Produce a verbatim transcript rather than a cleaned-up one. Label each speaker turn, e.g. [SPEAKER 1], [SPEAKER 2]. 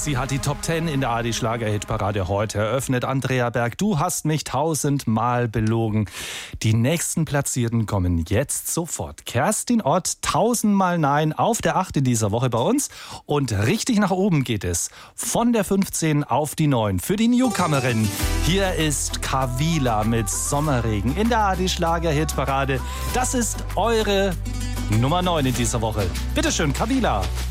[SPEAKER 1] Sie hat die Top zehn in der A R D Schlager-Hitparade heute eröffnet. Andrea Berg, du hast mich tausendmal belogen. Die nächsten Platzierten kommen jetzt sofort. Kerstin Ott, tausendmal Nein, auf der acht in dieser Woche bei uns. Und richtig nach oben geht es. Von der fünfzehn auf die neun. Für die Newcomerin. Hier ist Kavila mit Sommerregen in der A R D Schlager-Hitparade. Das ist eure Nummer neun in dieser Woche. Bitteschön, Kavila.